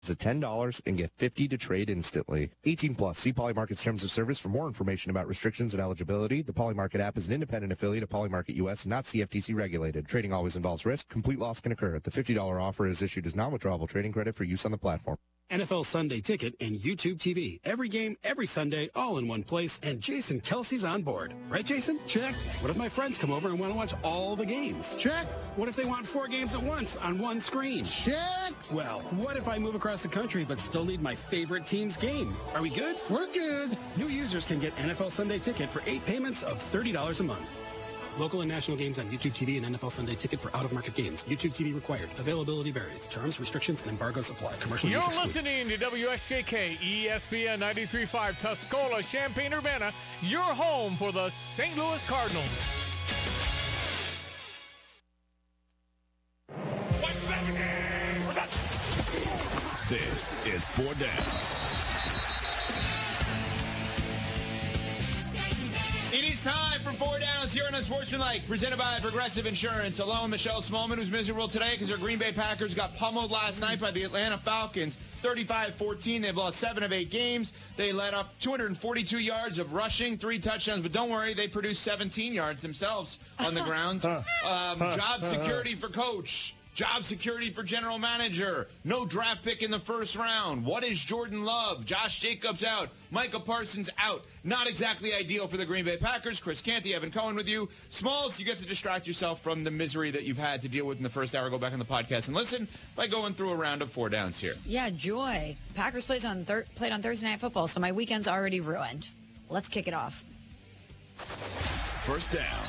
at $10 and get $50 to trade instantly. 18 plus. See Polymarket's terms of service for more information about restrictions and eligibility. The Polymarket app is an independent affiliate of Polymarket US, not CFTC regulated. Trading always involves risk. Complete loss can occur. The $50 offer is issued as non-withdrawable trading credit for use on the platform. NFL Sunday Ticket and YouTube TV. Every game, every Sunday, all in one place, and Jason Kelsey's on board. Right, Jason? Check. What if my friends come over and want to watch all the games? Check. What if they want 4 games at once on one screen? Check. Well, what if I move across the country but still need my favorite team's game? Are we good? We're good. New users can get NFL Sunday Ticket for 8 payments of $30 a month. Local and national games on YouTube TV and NFL Sunday Ticket for out-of-market games. YouTube TV required. Availability varies. Terms, restrictions, and embargoes apply. Commercial use You're excluded. listening to WSJK ESPN 93.5 Tuscola, Champaign-Urbana, your home for the St. Louis Cardinals. 170. What's up? This is 4 Downs. It is time for 4 Downs here on Unsportsmanlike, presented by Progressive Insurance. Alone, Michelle Smallman, who's miserable today because her Green Bay Packers got pummeled last night by the Atlanta Falcons, 35-14. They've lost 7 of 8 games. They let up 242 yards of rushing, 3 touchdowns. But don't worry, they produced 17 yards themselves on the ground. Job security for coach. Job security for general manager. No draft pick in the first round. What is Jordan Love? Josh Jacobs out. Micah Parsons out. Not exactly ideal for the Green Bay Packers. Chris Canty, Evan Cohen with you. Smalls, you get to distract yourself from the misery that you've had to deal with in the first hour. Go back on the podcast and listen by going through a round of 4 Downs here. Yeah, joy. Packers played on Thursday Night Football, so my weekend's already ruined. Let's kick it off. First down.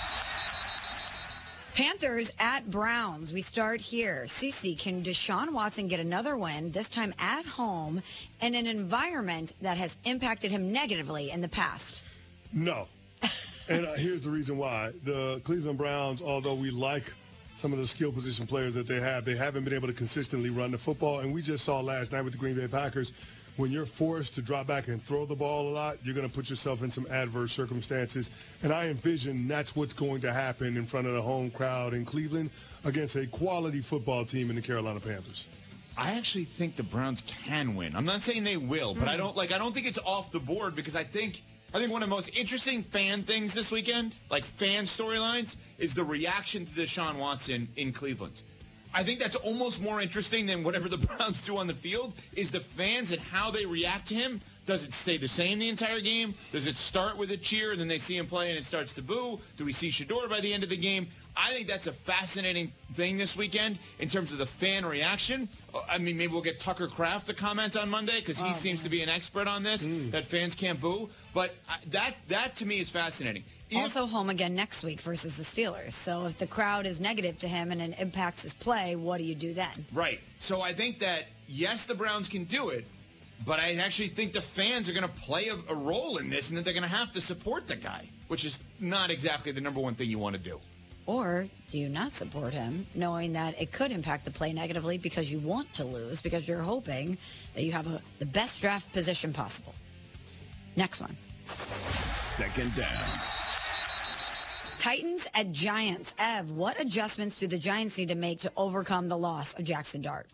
Panthers at Browns. We start here. CeCe, can Deshaun Watson get another win, this time at home, in an environment that has impacted him negatively in the past? No. And here's the reason why. The Cleveland Browns, although we like some of the skill position players that they haven't been able to consistently run the football. And we just saw last night with the Green Bay Packers, when you're forced to drop back and throw the ball a lot, you're going to put yourself in some adverse circumstances. And I envision that's what's going to happen in front of the home crowd in Cleveland against a quality football team in the Carolina Panthers. I actually think the Browns can win. I'm not saying they will, but I don't think it's off the board because I think one of the most interesting fan things this weekend, like fan storylines, is the reaction to Deshaun Watson in Cleveland. I think that's almost more interesting than whatever the Browns do on the field is the fans and how they react to him. Does it stay the same the entire game? Does it start with a cheer and then they see him play and it starts to boo? Do we see Shedeur by the end of the game? I think that's a fascinating thing this weekend in terms of the fan reaction. I mean, maybe we'll get Tucker Kraft to comment on Monday because he seems to be an expert on this, that fans can't boo. But that to me is fascinating. Also home again next week versus the Steelers. So if the crowd is negative to him and it impacts his play, what do you do then? Right. So I think that, yes, the Browns can do it, but I actually think the fans are going to play a role in this and that they're going to have to support the guy, which is not exactly the number one thing you want to do. Or do you not support him, knowing that it could impact the play negatively because you want to lose, because you're hoping that you have the best draft position possible? Next one. Second down. Titans at Giants. Ev, what adjustments do the Giants need to make to overcome the loss of Jackson Dart?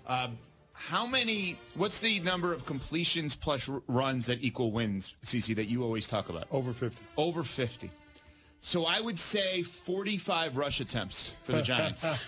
What's the number of completions plus runs that equal wins, CeCe, that you always talk about? Over 50. Over 50. So I would say 45 rush attempts for the Giants.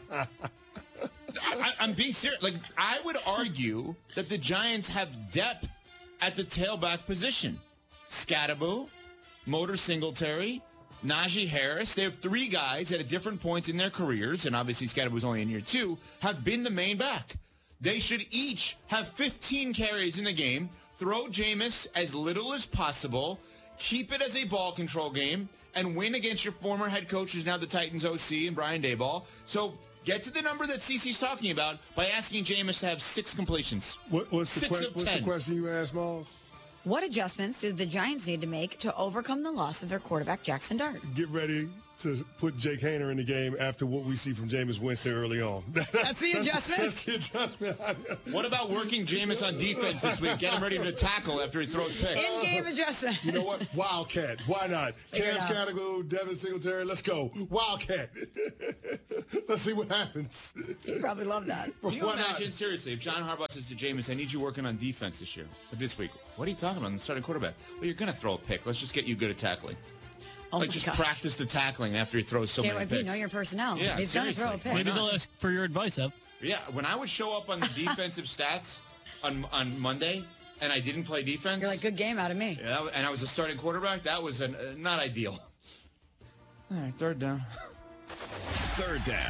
I'm being serious. Like, I would argue that the Giants have depth at the tailback position. Scatterbo, Motor Singletary, Najee Harris. They have 3 guys at different points in their careers, and obviously Scatterbo's only in year 2, have been the main back. They should each have 15 carries in the game, throw Jameis as little as possible, keep it as a ball control game, and win against your former head coach, who's now the Titans OC, and Brian Daboll. So get to the number that CeCe's talking about by asking Jameis to have 6 completions. What's the question you asked, Miles? What adjustments do the Giants need to make to overcome the loss of their quarterback, Jackson Dart? Get ready to put Jake Haener in the game after what we see from Jameis Winston early on. That's the adjustment? That's the adjustment. What about working Jameis on defense this week? Get him ready to tackle after he throws picks. In-game adjustment. You know what? Wildcat. Why not? Cam Scattergood, Devin Singletary. Let's go. Wildcat. Let's see what happens. You probably love that. Can you imagine, seriously, if John Harbaugh says to Jameis, I need you working on defense this year, but this week, what are you talking about? I'm the starting quarterback. Well, you're going to throw a pick. Let's just get you good at tackling. Oh Like, just practice the tackling after he throws so many picks. Know your personnel. Yeah, He's going to throw a pick. Maybe they'll ask for your advice, Ev. Yeah, when I would show up on the defensive stats on Monday and I didn't play defense. You're like, good game out of me. Yeah, and I was a starting quarterback. That was not ideal. All right, third down. Third down.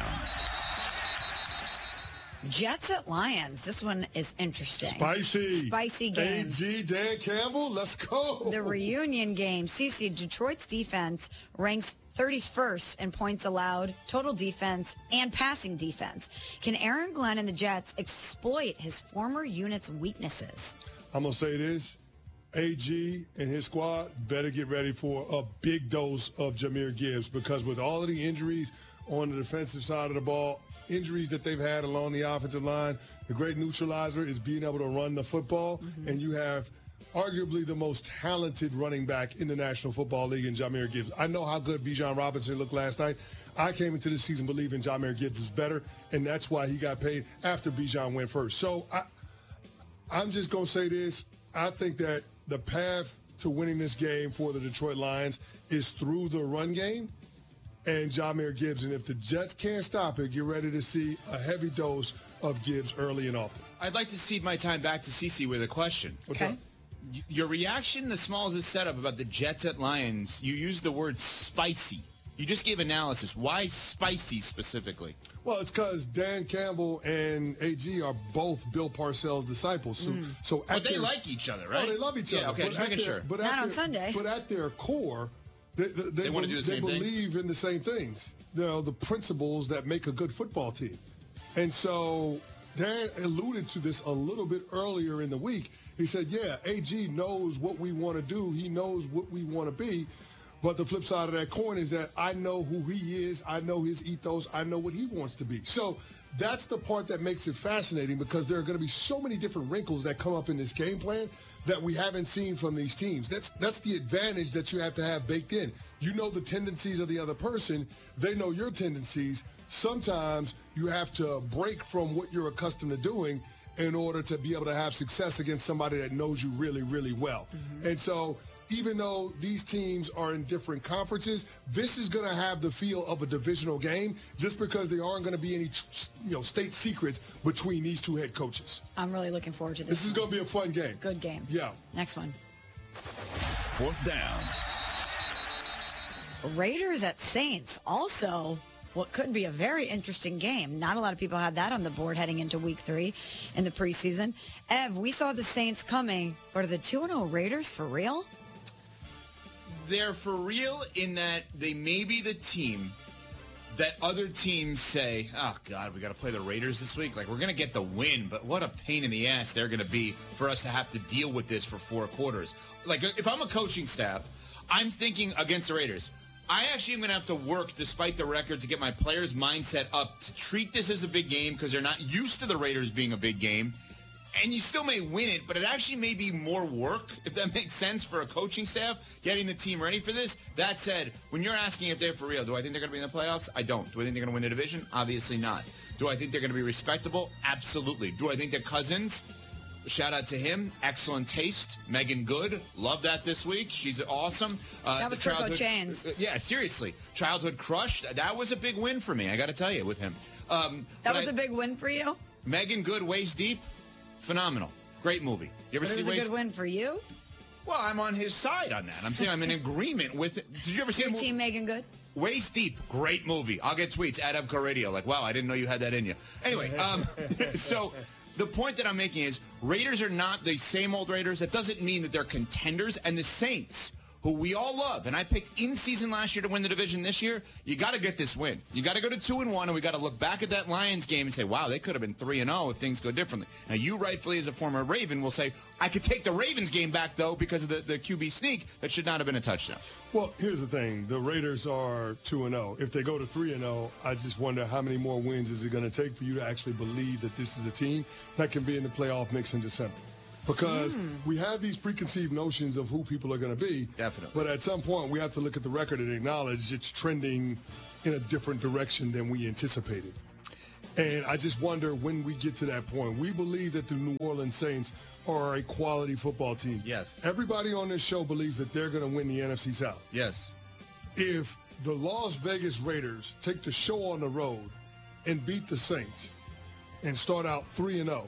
Jets at Lions. This one is interesting. Spicy game. AG, Dan Campbell, let's go. The reunion game. CC, Detroit's defense ranks 31st in points allowed, total defense, and passing defense. Can Aaron Glenn and the Jets exploit his former unit's weaknesses? I'm going to say this. AG and his squad better get ready for a big dose of Jahmyr Gibbs, because with all of the injuries on the defensive side of the ball, injuries that they've had along the offensive line, the great neutralizer is being able to run the football, and you have arguably the most talented running back in the National Football League in Jahmyr Gibbs. I know how good Bijan Robinson looked last night. I came into the season believing Jahmyr Gibbs is better, and that's why he got paid after Bijan went first. So I'm just going to say this. I think that the path to winning this game for the Detroit Lions is through the run game and Jahmyr Gibbs. And if the Jets can't stop it, get ready to see a heavy dose of Gibbs early and often. I'd like to cede my time back to Cece with a question. What's up? Your reaction, as small as it's set up, about the Jets at Lions, you used the word spicy. You just gave analysis. Why spicy specifically? Well, it's because Dan Campbell and AG are both Bill Parcells' disciples. So But they like each other, right? Oh, they love each other. Yeah, okay, just making sure. Not on Sunday. But at their core, they want to do the same thing? They believe in the same things. You know, the principles that make a good football team. And so Dan alluded to this a little bit earlier in the week. He said, yeah, AG knows what we want to do. He knows what we want to be. But the flip side of that coin is that I know who he is. I know his ethos. I know what he wants to be. So that's the part that makes it fascinating, because there are going to be so many different wrinkles that come up in this game plan that we haven't seen from these teams. That's the advantage that you have to have baked in. You know the tendencies of the other person. They know your tendencies. Sometimes you have to break from what you're accustomed to doing in order to be able to have success against somebody that knows you really, really well. And so even though these teams are in different conferences, this is going to have the feel of a divisional game, just because there aren't going to be any state secrets between these two head coaches. I'm really looking forward to this. This is going to be a fun game. Good game. Yeah. Next one. Fourth down. Raiders at Saints. Also, what could be a very interesting game. Not a lot of people had that on the board heading into week 3 in the preseason. Ev, we saw the Saints coming, but are the 2-0 Raiders for real? They're for real in that they may be the team that other teams say, oh, God, we got to play the Raiders this week. Like, we're going to get the win, but what a pain in the ass they're going to be for us to have to deal with this for 4 quarters. Like, if I'm a coaching staff, I'm thinking against the Raiders, I actually am going to have to work, despite the record, to get my players' mindset up to treat this as a big game, because they're not used to the Raiders being a big game. And you still may win it, but it actually may be more work, if that makes sense, for a coaching staff, getting the team ready for this. That said, when you're asking if they're for real, do I think they're going to be in the playoffs? I don't. Do I think they're going to win the division? Obviously not. Do I think they're going to be respectable? Absolutely. Do I think that Cousins, shout out to him, excellent taste. Megan Good, love that this week. She's awesome. That was Coco Chains. Yeah, seriously. Childhood crush. That was a big win for me, I got to tell you, with him. That was a big win for you? Megan Good, Waist Deep. Phenomenal. Great movie. You ever see It was a good win for you? Well, I'm on his side on that. I'm saying I'm in agreement with it. Did you ever see Your team Megan Good? Waist Deep? Great movie. I'll get tweets at Evco Radio. Like, wow, I didn't know you had that in you. Anyway, so the point that I'm making is Raiders are not the same old Raiders. That doesn't mean that they're contenders. And the Saints, who we all love, and I picked in season last year to win the division this year, you got to get this win. You got to go to 2-1, and we got to look back at that Lions game and say, wow, they could have been 3-0 if things go differently. Now, you rightfully, as a former Raven, will say, I could take the Ravens game back, though, because of the QB sneak. That should not have been a touchdown. Well, here's the thing. The Raiders are 2-0. If they go to 3-0, I just wonder how many more wins is it going to take for you to actually believe that this is a team that can be in the playoff mix in December. Because we have these preconceived notions of who people are going to be. Definitely. But at some point, we have to look at the record and acknowledge it's trending in a different direction than we anticipated. And I just wonder when we get to that point. We believe that the New Orleans Saints are a quality football team. Yes. Everybody on this show believes that they're going to win the NFC South. Yes. If the Las Vegas Raiders take the show on the road and beat the Saints and start out 3-0,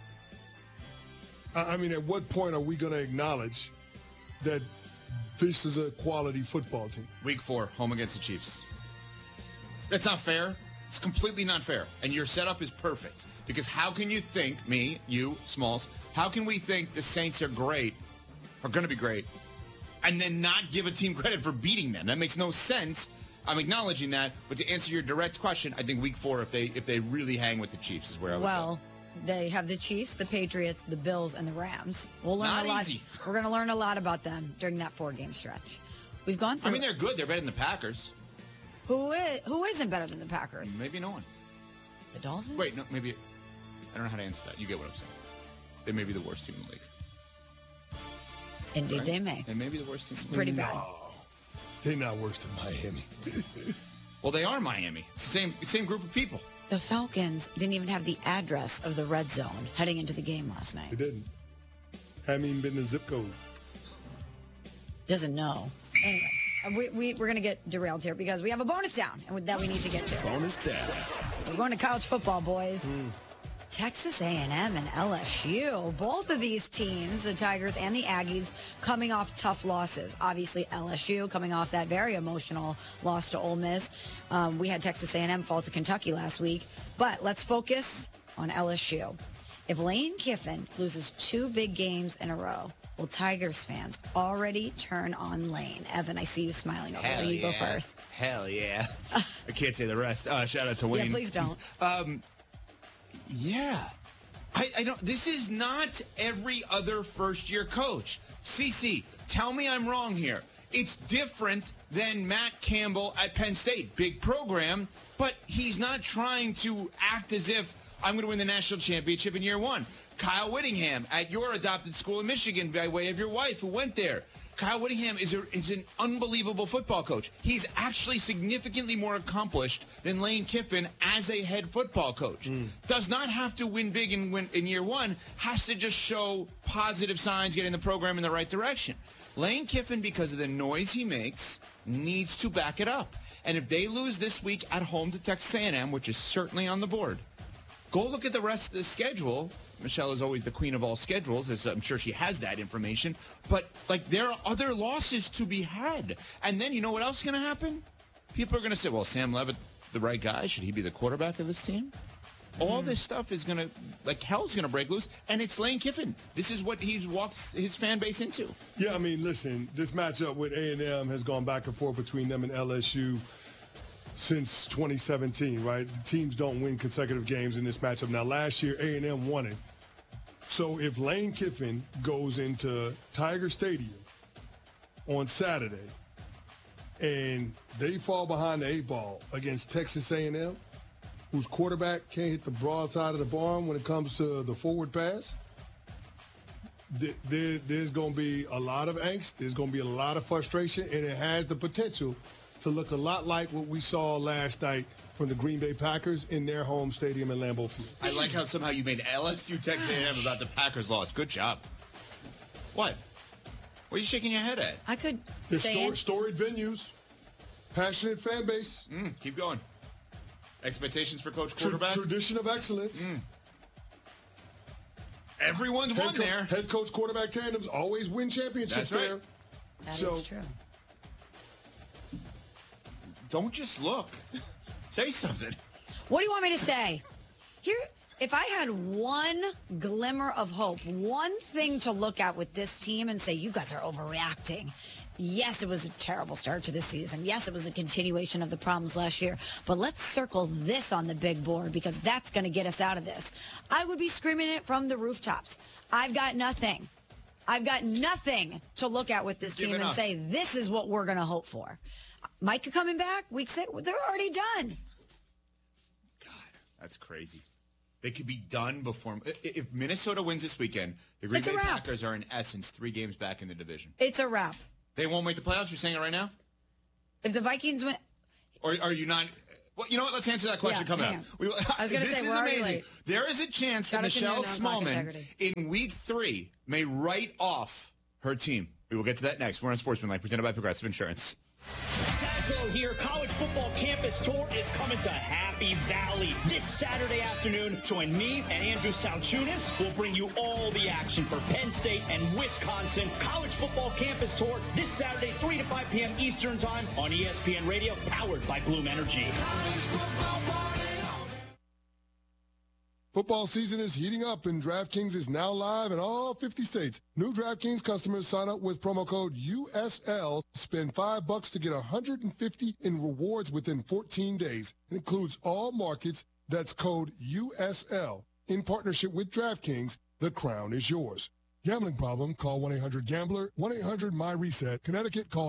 I mean, at what point are we going to acknowledge that this is a quality football team? Week 4, home against the Chiefs. That's not fair. It's completely not fair. And your setup is perfect. Because how can you think, me, you, Smalls, how can we think the Saints are great, are going to be great, and then not give a team credit for beating them? That makes no sense. I'm acknowledging that. But to answer your direct question, I think week 4, if they really hang with the Chiefs, is where I would go. They have the Chiefs, the Patriots, the Bills, and the Rams. We'll learn Not a lot. easy. We're going to learn a lot about them during that 4-game stretch. We've gone through. I mean, they're good. They're better than the Packers. Who isn't better than the Packers? Maybe no one. The Dolphins? Wait, no, maybe. I don't know how to answer that. You get what I'm saying. They may be the worst team in the league. Indeed, Right? they may. They may be the worst team. It's pretty bad. They're not worse than Miami. Well, they are Miami. It's the same group of people. The Falcons didn't even have the address of the red zone heading into the game last night. They didn't. Haven't even been in the zip code. Doesn't know. Anyway, we're going to get derailed here because we have a bonus down and that we need to get to. Bonus down. We're going to college football, boys. Texas A&M and LSU. Both of these teams, the Tigers and the Aggies, coming off tough losses. Obviously, LSU coming off that very emotional loss to Ole Miss. We had Texas A&M fall to Kentucky last week. But let's focus on LSU. If Lane Kiffin loses 2 big games in a row, will Tigers fans already turn on Lane? Evan, I see you smiling over there. You go first. Hell yeah. I can't say the rest. Shout out to Wayne. Yeah, please don't. Yeah. I don't. This is not every other first-year coach. CC, tell me I'm wrong here. It's different than Matt Campbell at Penn State. Big program, but he's not trying to act as if I'm going to win the national championship in year 1. Kyle Whittingham at your adopted school in Michigan by way of your wife who went there. Kyle Whittingham is an unbelievable football coach. He's actually significantly more accomplished than Lane Kiffin as a head football coach. Does not have to win big in year 1, has to just show positive signs, getting the program in the right direction. Lane Kiffin, because of the noise he makes, needs to back it up. And if they lose this week at home to Texas A&M, which is certainly on the board, go look at the rest of the schedule. Michelle is always the queen of all schedules, as I'm sure she has that information. But, there are other losses to be had. And then you know what else is going to happen? People are going to say, well, Sam Levitt, the right guy? Should he be the quarterback of this team? All this stuff is going to, hell's going to break loose. And it's Lane Kiffin. This is what he walks his fan base into. Yeah, I mean, listen, this matchup with A&M has gone back and forth between them and LSU since 2017, right? The teams don't win consecutive games in this matchup. Now, last year, A&M won it. So if Lane Kiffin goes into Tiger Stadium on Saturday and they fall behind the 8 ball against Texas A&M, whose quarterback can't hit the broadside of the barn when it comes to the forward pass, there's going to be a lot of angst. There's going to be a lot of frustration, and it has the potential to look a lot like what we saw last night from the Green Bay Packers in their home stadium in Lambeau Field. I like how somehow you made LSU Texas A&M about the Packers loss. Good job. What? What are you shaking your head at? I could There's say storied venues, passionate fan base. Keep going. Expectations for coach quarterback? Tradition of excellence. Everyone's won there. Head coach quarterback tandems always win championships That's right. there. that is true. Don't just look. Say something. What do you want me to say? Here, if I had one glimmer of hope, one thing to look at with this team and say, you guys are overreacting, Yes, it was a terrible start to the season. Yes, it was a continuation of the problems last year. But let's circle this on the big board because that's going to get us out of this. I would be screaming it from the rooftops. I've got nothing. I've got nothing to look at with this team and say, this is what we're going to hope for. Micah coming back, week 6, they're already done. God, that's crazy. They could be done before. If Minnesota wins this weekend, the Green Bay Packers are in essence 3 games back in the division. It's a wrap. They won't make the playoffs? You're saying it right now? If the Vikings win... Or are you not... Well, you know what? Let's answer that question coming up. I was going to say, we're already late. There is a chance that Michelle Smallman in week 3 may write off her team. We will get to that next. We're on Sportsmanlike, presented by Progressive Insurance. Sazlo here. College football campus tour is coming to Happy Valley this Saturday afternoon. Join me and Andrew Salchunas. We'll bring you all the action for Penn State and Wisconsin. College football campus tour this Saturday, 3 to 5 p.m. Eastern time on ESPN Radio, powered by Bloom Energy. Football season is heating up, and DraftKings is now live in all 50 states. New DraftKings customers sign up with promo code USL. Spend $5 to get $150 in rewards within 14 days. It includes all markets. That's code USL. In partnership with DraftKings, the crown is yours. Gambling problem? Call 1-800-GAMBLER, 1-800-MY-RESET. Connecticut, call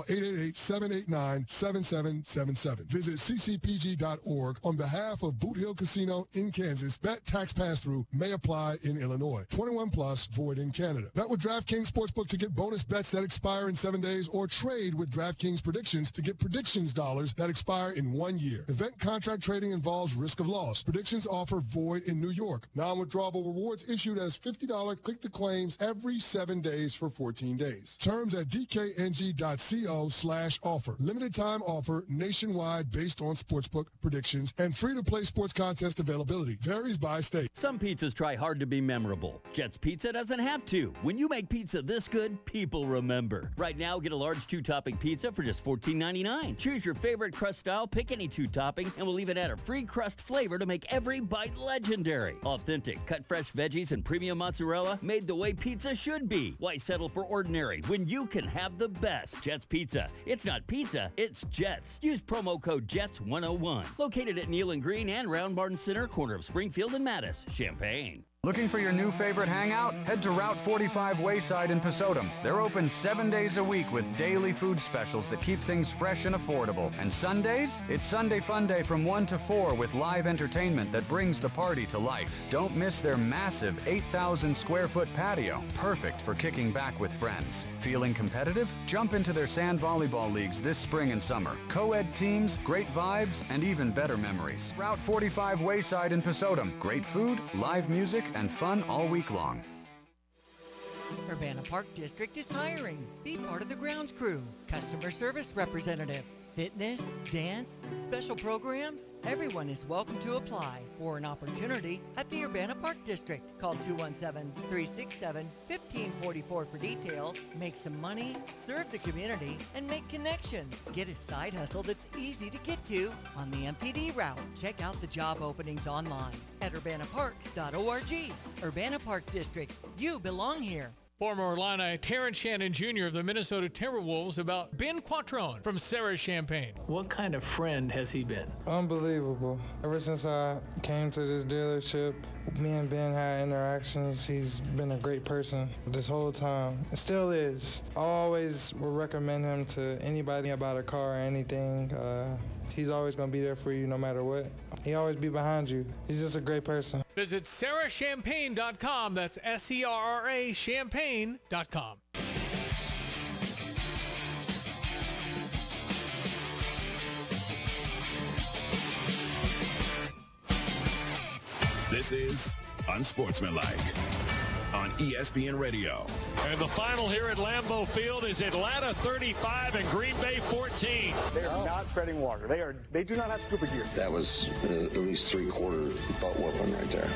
888-789-7777. Visit ccpg.org on behalf of Boot Hill Casino in Kansas. Bet tax pass-through may apply in Illinois. 21 plus, void in Canada. Bet with DraftKings Sportsbook to get bonus bets that expire in 7 days, or trade with DraftKings Predictions to get predictions dollars that expire in 1 year. Event contract trading involves risk of loss. Predictions offer void in New York. Non-withdrawable rewards issued as $50 click-to-claims every 7 days for 14 days. Terms at dkng.co/offer. Limited time offer nationwide based on sportsbook predictions and free-to-play sports contest availability. Varies by state. Some pizzas try hard to be memorable. Jets Pizza doesn't have to. When you make pizza this good, people remember. Right now, get a large 2-topping pizza for just $14.99. Choose your favorite crust style, pick any 2 toppings, and we'll even add a free crust flavor to make every bite legendary. Authentic, cut fresh veggies and premium mozzarella made the way pizza should be. Why settle for ordinary when you can have the best? Jets Pizza. It's not pizza, it's Jets. Use promo code JETS101. Located at Neal and Green and Round Barn Center, corner of Springfield and Mattis, Champaign. Looking for your new favorite hangout? Head to Route 45 Wayside in Pasodum. They're open 7 days a week with daily food specials that keep things fresh and affordable. And Sundays? It's Sunday Fun Day from 1 to 4 with live entertainment that brings the party to life. Don't miss their massive 8,000 square foot patio, perfect for kicking back with friends. Feeling competitive? Jump into their sand volleyball leagues this spring and summer. Co-ed teams, great vibes, and even better memories. Route 45 Wayside in Pasodum. Great food, live music, and fun all week long. Urbana Park District is hiring. Be part of the grounds crew, customer service representative, fitness, dance, special programs. Everyone is welcome to apply for an opportunity at the Urbana Park District. Call 217-367-1544 for details. Make some money, serve the community, and make connections. Get a side hustle that's easy to get to on the MTD route. Check out the job openings online at urbanaparks.org. Urbana Park District, you belong here. Former Illini Terrence Shannon Jr. of the Minnesota Timberwolves about Ben Quattrone from Sarah Champagne. What kind of friend has he been? Unbelievable. Ever since I came to this dealership, me and Ben had interactions. He's been a great person this whole time. It still is. I always would recommend him to anybody about a car or anything. He's always going to be there for you no matter what. He always be behind you. He's just a great person. Visit SarahChampagne.com. That's SERRA Champagne.com. This is Unsportsmanlike on ESPN Radio. And the final here at Lambeau Field is Atlanta 35 and Green Bay 14. They are not treading water. They do not have scuba gear. That was at least 3/4 butt whooping right there.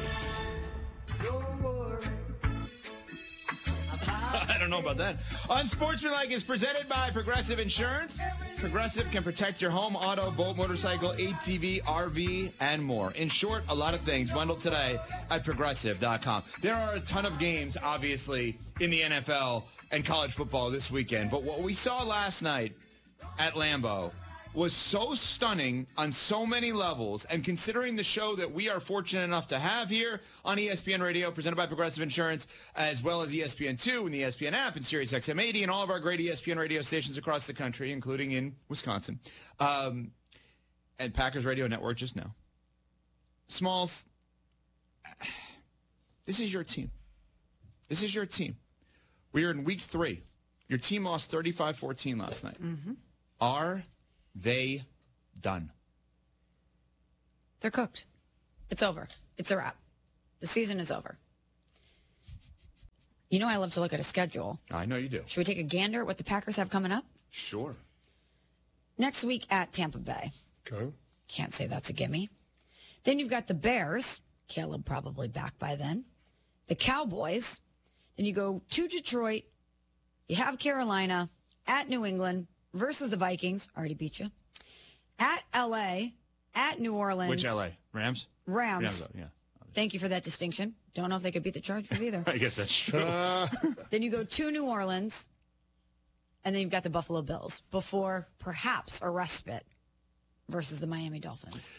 I don't know about that. Unsportsmanlike is presented by Progressive Insurance. Progressive can protect your home, auto, boat, motorcycle, ATV, RV, and more. In short, a lot of things bundled today at Progressive.com. There are a ton of games, obviously, in the NFL and college football this weekend. But what we saw last night at Lambeau was so stunning on so many levels, and considering the show that we are fortunate enough to have here on ESPN Radio, presented by Progressive Insurance, as well as ESPN2 and the ESPN app and Sirius XM 80 and all of our great ESPN radio stations across the country, including in Wisconsin, and Packers Radio Network just now. Smalls, this is your team. This is your team. We are in week 3. Your team lost 35-14 last night. Mm-hmm. Are they done? They're cooked. It's over. It's a wrap. The season is over. You know I love to look at a schedule. I know you do. Should we take a gander at what the Packers have coming up? Sure. Next week at Tampa Bay. Okay. Can't say that's a gimme. Then you've got the Bears. Caleb probably back by then. The Cowboys. Then you go to Detroit. You have Carolina at New England versus the Vikings. Already beat you. At L.A., at New Orleans. Which L.A.? Rams? Rams. Yeah. Thank you for that distinction. Don't know if they could beat the Chargers either. I guess that's true. Then you go to New Orleans, and then you've got the Buffalo Bills before perhaps a respite versus the Miami Dolphins.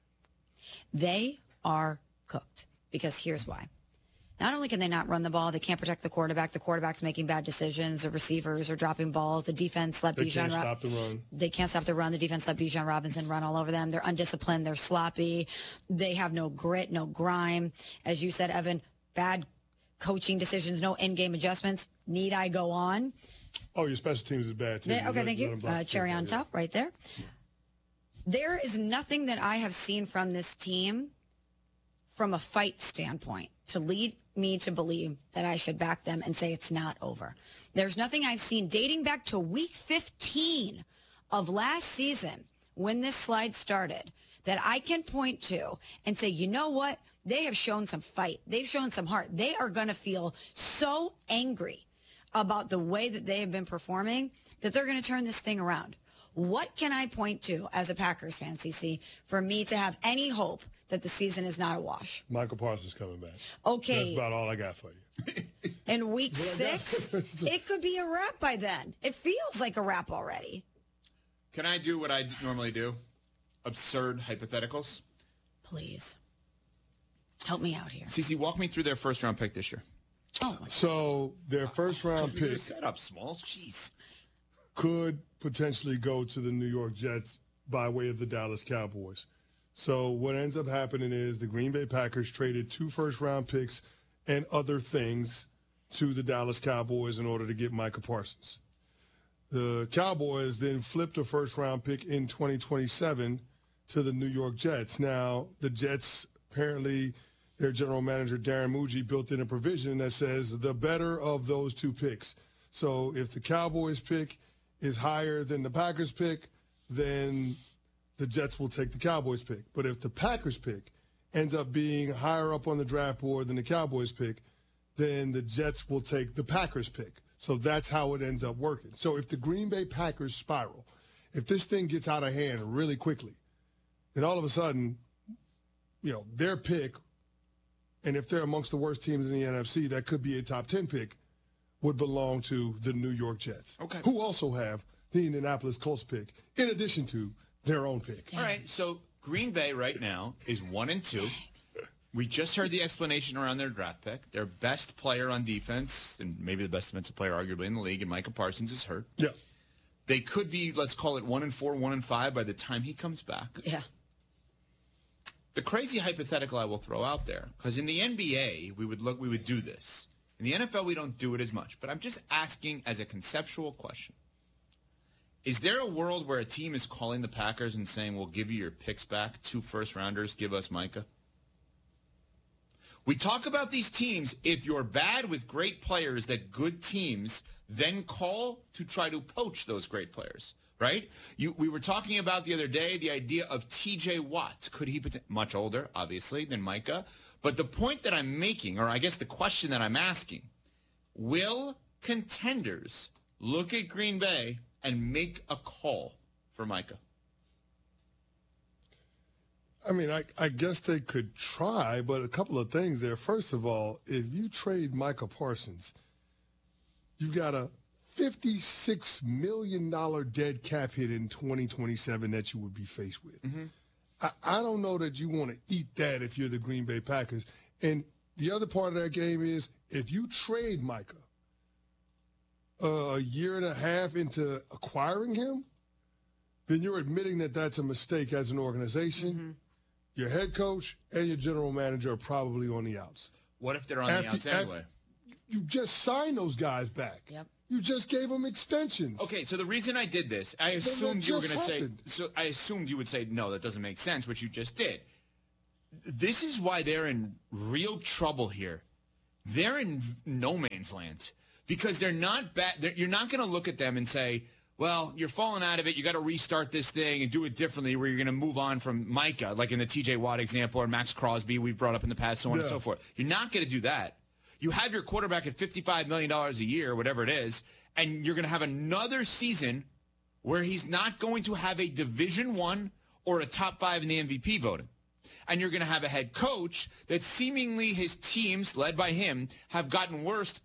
They are cooked because here's why. Not only can they not run the ball, they can't protect the quarterback. The quarterback's making bad decisions. The receivers are dropping balls. The defense let They can't stop the run. They can't stop the run. The defense let Bijan Robinson run all over them. They're undisciplined. They're sloppy. They have no grit, no grime. As you said, Evan, bad coaching decisions, no in-game adjustments. Need I go on? Oh, your special teams is bad, too. Okay, thank you. Cherry on top right there. There is nothing that I have seen from this team from a fight standpoint to lead me to believe that I should back them and say it's not over. There's nothing I've seen dating back to week 15 of last season when this slide started that I can point to and say, you know what? They have shown some fight. They've shown some heart. They are going to feel so angry about the way that they have been performing that they're going to turn this thing around. What can I point to as a Packers fan, CC, for me to have any hope that the season is not a wash? Michael Parsons coming back. Okay. That's about all I got for you. In week 6, it could be a wrap by then. It feels like a wrap already. Can I do what I normally do? Absurd hypotheticals? Please. Help me out here. Cece, walk me through their first-round pick this year. Oh, my God. So their first-round pick Set up, Smalls. Jeez. could potentially go to the New York Jets by way of the Dallas Cowboys. So what ends up happening is the Green Bay Packers traded 2 first-round picks and other things to the Dallas Cowboys in order to get Micah Parsons. The Cowboys then flipped a first-round pick in 2027 to the New York Jets. Now, the Jets, apparently, their general manager, Darren Muji, built in a provision that says the better of those 2 picks. So if the Cowboys pick is higher than the Packers pick, then the Jets will take the Cowboys pick. But if the Packers pick ends up being higher up on the draft board than the Cowboys pick, then the Jets will take the Packers pick. So that's how it ends up working. So if the Green Bay Packers spiral, if this thing gets out of hand really quickly, then all of a sudden, you know, their pick, and if they're amongst the worst teams in the NFC, that could be a top 10 pick, would belong to the New York Jets, Okay. who also have the Indianapolis Colts pick, in addition to their own pick. All right, so Green Bay right now is 1-2. We just heard the explanation around their draft pick. Their best player on defense, and maybe the best defensive player arguably in the league, and Micah Parsons is hurt. Yeah. They could be, let's call it 1-4, 1-5 by the time he comes back. Yeah. The crazy hypothetical I will throw out there, because in the NBA, we would do this. In the NFL, we don't do it as much. But I'm just asking as a conceptual question. Is there a world where a team is calling the Packers and saying, we'll give you your picks back, 2 first-rounders, give us Micah? We talk about these teams, if you're bad with great players, that good teams then call to try to poach those great players, right? We were talking about the other day the idea of T.J. Watt. Could he be much older, obviously, than Micah? But the point that I'm making, or I guess the question that I'm asking, will contenders look at Green Bay and make a call for Micah? I mean, I guess they could try, but a couple of things there. First of all, if you trade Micah Parsons, you've got a $56 million dead cap hit in 2027 that you would be faced with. I don't know that you want to eat that if you're the Green Bay Packers. And the other part of that game is if you trade Micah a year and a half into acquiring him, then you're admitting that that's a mistake as an organization. Your head coach and your general manager are probably on the outs. What if they're on the outs anyway? You just signed those guys back. Yep. You just gave them extensions. Okay, so the reason I did this, I assumed you were going to say, so I assumed you would say, no, that doesn't make sense, which you just did. This is why they're in real trouble here. They're in no man's land because they're not bad. You're not going to look at them and say, well, you're falling out of it. You got to restart this thing and do it differently where you're going to move on from Micah, like in the TJ Watt example or Max Crosby we've brought up in the past, so on and so forth. You're not going to do that. You have your quarterback at $55 million a year, whatever it is, and you're going to have another season where he's not going to have a Division I or a top 5 in the MVP voting. And you're going to have a head coach that seemingly his teams, led by him, have gotten worse,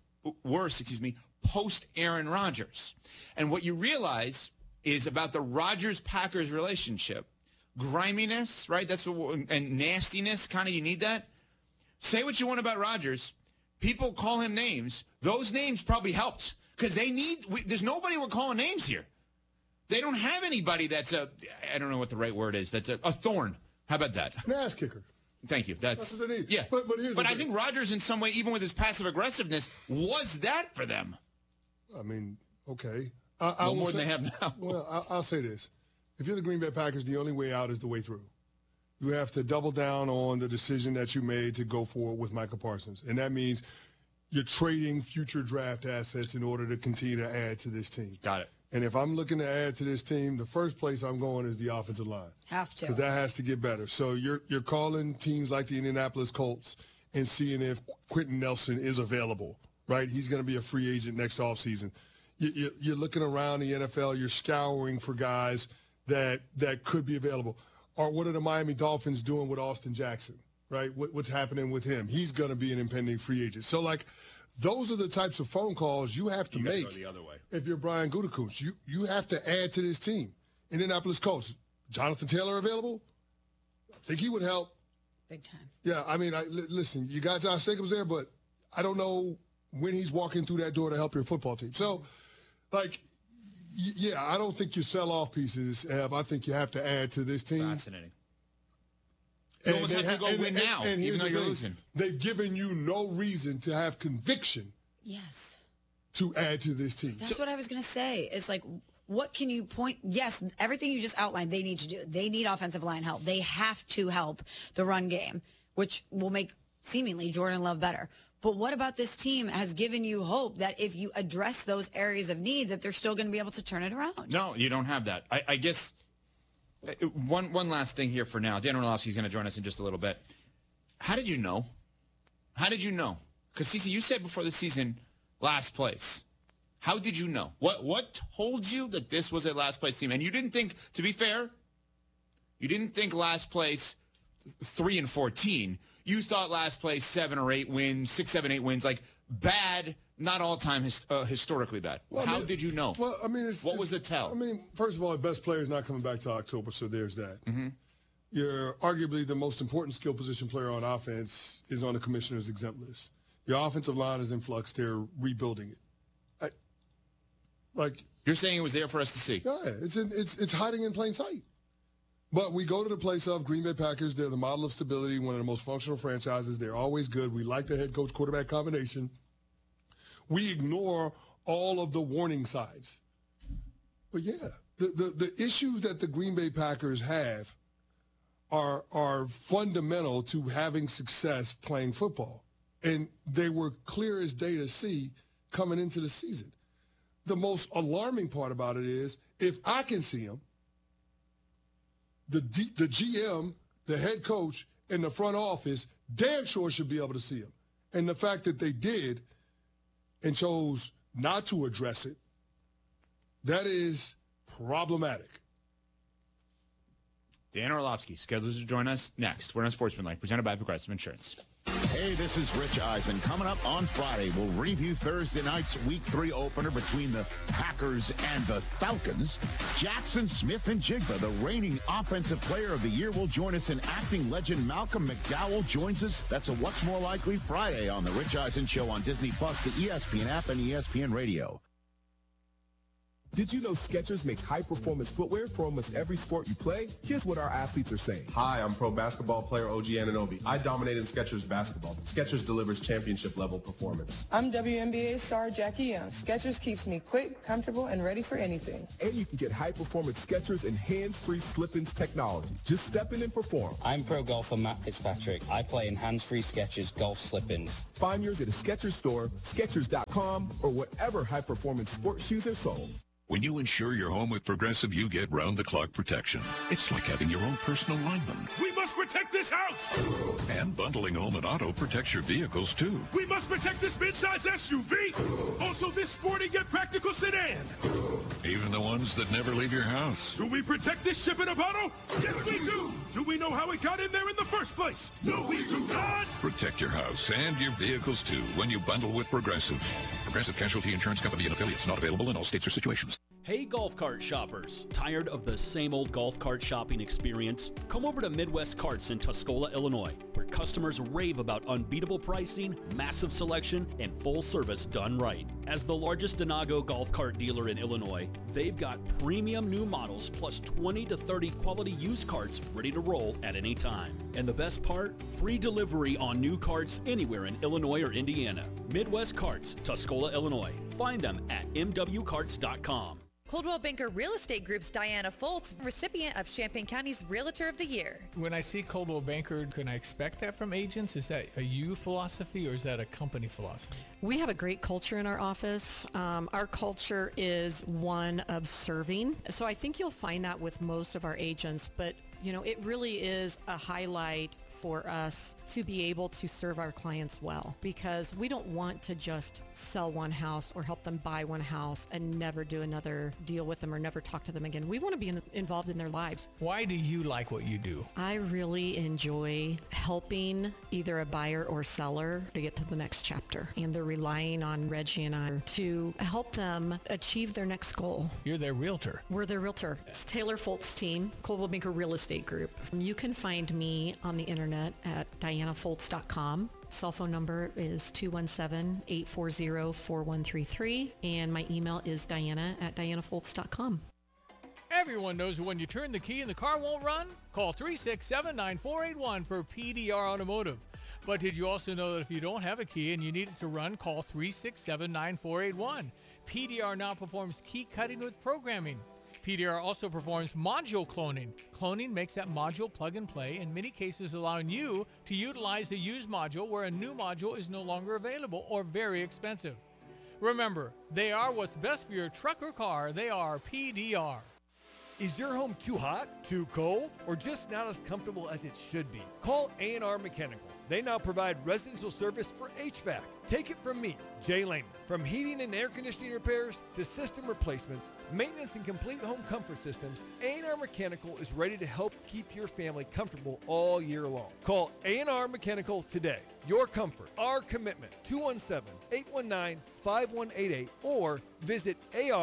post Aaron Rodgers. And what you realize is about the Rodgers-Packers relationship, griminess, right? That's what, and nastiness, kind of, you need that. Say what you want about Rodgers. People call him names. Those names probably helped because there's nobody we're calling names here. They don't have anybody that's I don't know what the right word is, that's a thorn. How about that? An ass kicker. Thank you. That's what they need. Yeah. But I think Rodgers in some way, even with his passive aggressiveness, was that for them. I mean, okay. More than they have now. Well, I'll say this. If you're the Green Bay Packers, the only way out is the way through. You have to double down on the decision that you made to go forward with Micah Parsons. And that means you're trading future draft assets in order to continue to add to this team. Got it. And if I'm looking to add to this team, the first place I'm going is the offensive line. Have to. Because that has to get better. So you're calling teams like the Indianapolis Colts and seeing if Quentin Nelson is available, right? He's going to be a free agent next offseason. You're looking around the NFL. You're scouring for guys that could be available. Or what are the Miami Dolphins doing with Austin Jackson, right? What's happening with him? He's going to be an impending free agent. So, like, those are the types of phone calls you have to make. Go the other way. If you're Brian Gutekunst, you have to add to this team. Indianapolis Colts, Jonathan Taylor available? I think he would help. Big time. Yeah, I mean, listen, you got Josh Jacobs there, but I don't know when he's walking through that door to help your football team. So, like, yeah, I don't think you sell off pieces, Ev. I think you have to add to this team. Fascinating. You almost have to go win now, even though you're losing. They've given you no reason to have conviction. Yes. To add to this team. That's what I was going to say. It's like, what can you point? Yes, everything you just outlined, they need to do. They need offensive line help. They have to help the run game, which will make seemingly Jordan Love better. But what about this team has given you hope that if you address those areas of need, that they're still going to be able to turn it around? No, you don't have that. I guess one last thing here for now. Dan Orlovsky is going to join us in just a little bit. How did you know? How did you know? Because, Cece, you said before the season, last place. How did you know? What told you that this was a last place team? And you didn't think, to be fair, you didn't think last place 3-14. You thought last place 7 or 8 wins, 6, 7, 8 wins, like bad, not all time historically bad. Well, How did you know? Well, I mean, what was the tell? I mean, first of all, the best player is not coming back to October, so there's that. Mm-hmm. You're arguably the most important skill position player on offense is on the commissioner's exempt list. Your offensive line is in flux. They're rebuilding it. You're saying it was there for us to see? Yeah, it's hiding in plain sight. But we go to the place of Green Bay Packers. They're the model of stability, one of the most functional franchises. They're always good. We like the head coach quarterback combination. We ignore all of the warning signs. But yeah, the issues that the Green Bay Packers have are fundamental to having success playing football. And they were clear as day to see coming into the season. The most alarming part about it is if I can see them, the GM, the head coach, and the front office damn sure should be able to see them. And the fact that they did and chose not to address it, that is problematic. Dan Orlovsky scheduled to join us next. We're on Sportsmanlike, presented by Progressive Insurance. Hey, this is Rich Eisen. Coming up on Friday, we'll review Thursday night's Week 3 opener between the Packers and the Falcons. Jackson Smith-Njigba, the reigning Offensive Player of the Year, will join us, and acting legend Malcolm McDowell joins us. That's a What's More Likely Friday on The Rich Eisen Show on Disney+, the ESPN app, and ESPN Radio. Did you know Skechers makes high-performance footwear for almost every sport you play? Here's what our athletes are saying. Hi, I'm pro basketball player OG Anunoby. I dominate in Skechers basketball. Skechers delivers championship-level performance. I'm WNBA star Jackie Young. Skechers keeps me quick, comfortable, and ready for anything. And you can get high-performance Skechers and hands-free slip-ins technology. Just step in and perform. I'm pro golfer Matt Fitzpatrick. I play in hands-free Skechers golf slip-ins. Find yours at a Skechers store, Skechers.com, or whatever high-performance sports shoes are sold. When you insure your home with Progressive, you get round-the-clock protection. It's like having your own personal lineman. We must protect this house! And bundling home and auto protects your vehicles, too. We must protect this midsize SUV! Also this sporty yet practical sedan! Even the ones that never leave your house. Do we protect this ship in a bottle? Yes, we do! Do we know how it got in there in the first place? No, we do not! Protect your house and your vehicles, too, when you bundle with Progressive. Progressive Casualty Insurance Company and affiliates, not available in all states or situations. Hey golf cart shoppers, tired of the same old golf cart shopping experience? Come over to Midwest Carts in Tuscola, Illinois, where customers rave about unbeatable pricing, massive selection, and full service done right. As the largest Denago golf cart dealer in Illinois, they've got premium new models plus 20 to 30 quality used carts ready to roll at any time. And the best part? Free delivery on new carts anywhere in Illinois or Indiana. Midwest Carts, Tuscola, Illinois. Find them at mwcarts.com. Coldwell Banker Real Estate Group's Diana Foltz, recipient of Champaign County's Realtor of the Year. When I see Coldwell Banker, can I expect that from agents? Is that a you philosophy or is that a company philosophy? We have a great culture in our office. Our culture is one of serving. So I think you'll find that with most of our agents, but it really is a highlight for us to be able to serve our clients well, because we don't want to just sell one house or help them buy one house and never do another deal with them or never talk to them again. We want to be involved in their lives. Why do you like what you do? I really enjoy helping either a buyer or seller to get to the next chapter, and they're relying on Reggie and I to help them achieve their next goal. You're their realtor. We're their realtor. It's Taylor Foltz team, Coldwell Banker Real Estate Group. You can find me on the internet at DianaFoltz.com. Cell phone number is 217-840-4133, and my email is Diana@DianaFoltz.com. Everyone knows when you turn the key and the car won't run? Call 367-9481 for PDR Automotive. But did you also know that if you don't have a key and you need it to run, call 367-9481. PDR now performs key cutting with programming. PDR also performs module cloning. Cloning makes that module plug and play, in many cases allowing you to utilize a used module where a new module is no longer available or very expensive. Remember, they are what's best for your truck or car. They are PDR. Is your home too hot, too cold, or just not as comfortable as it should be? Call A&R Mechanical. They now provide residential service for HVAC. Take it from me, Jay Lehman. From heating and air conditioning repairs to system replacements, maintenance and complete home comfort systems, A&R Mechanical is ready to help keep your family comfortable all year long. Call A&R Mechanical today. Your comfort, our commitment. 217-819-5188 or visit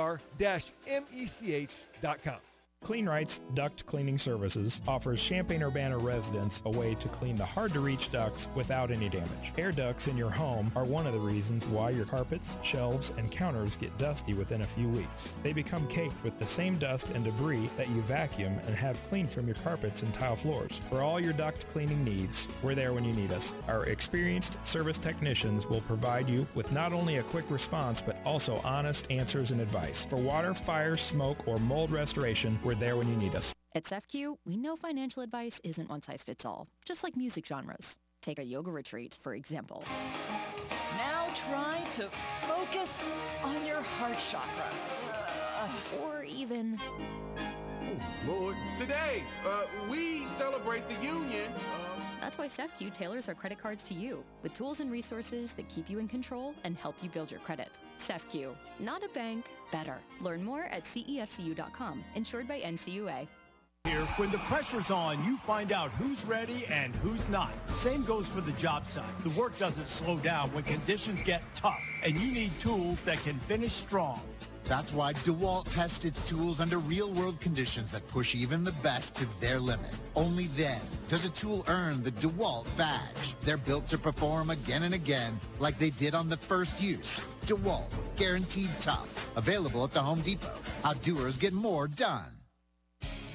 ar-mech.com. Clean Rights Duct Cleaning Services offers Champaign-Urbana residents a way to clean the hard-to-reach ducts without any damage. Air ducts in your home are one of the reasons why your carpets, shelves, and counters get dusty within a few weeks. They become caked with the same dust and debris that you vacuum and have cleaned from your carpets and tile floors. For all your duct cleaning needs, we're there when you need us. Our experienced service technicians will provide you with not only a quick response, but also honest answers and advice. For water, fire, smoke, or mold restoration, we're there when you need us. At CEFCU, we know financial advice isn't one size fits all, just like music genres. Take a yoga retreat, for example. Now try to focus on your heart chakra. Or even... Oh, Lord. Today, we celebrate the union. That's why CEFCU tailors our credit cards to you, with tools and resources that keep you in control and help you build your credit. CEFCU, not a bank, better. Learn more at cefcu.com, insured by NCUA. Here, when the pressure's on, you find out who's ready and who's not. Same goes for the job site. The work doesn't slow down when conditions get tough, and you need tools that can finish strong. That's why DeWalt tests its tools under real-world conditions that push even the best to their limit. Only then does a tool earn the DeWalt badge. They're built to perform again and again like they did on the first use. DeWalt, guaranteed tough. Available at the Home Depot. How doers get more done.